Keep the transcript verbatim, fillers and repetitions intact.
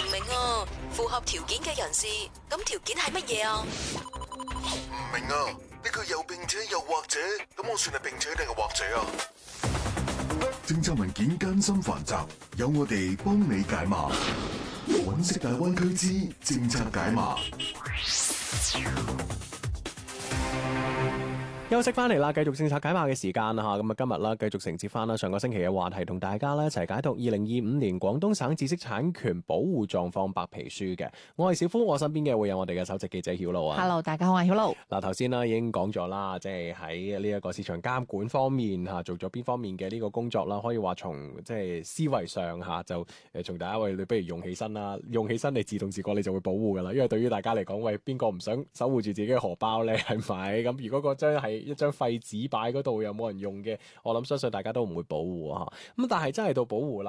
明啊，符合條件嘅人士，咁條件係乜嘢啊？ 唔明啊，呢個又並且又或者，咁我算係並且定係或者啊？政策文件艱辛繁雜，有我哋幫你解碼。揾食大灣區之政策解碼。 休息翻嚟啦，繼續政策解碼嘅時間啦吓，咁啊今日啦，繼續承接翻啦上個星期嘅話題，同大家咧一齊解讀二零二五年廣東省知識產權保護狀況白皮書嘅。我係小夫，我身邊嘅會有我哋嘅首席記者曉露啊。 Hello， 大家好，我係曉露。 嗱，頭先啦已經講咗啦，即係喺呢一個市場監管方面吓，做咗邊方面嘅呢個工作啦，可以話從即係思維上吓，就誒從大家喂，你不如用起身啦，用起身你自動自覺你就會保護噶啦，因為對於大家嚟講，喂邊個唔想守護住自己嘅荷包咧，係咪？咁如果嗰張係一張廢紙擺嗰度又冇人用嘅，我諗相信大家都唔會保護啊。咁但係真係到保護啦。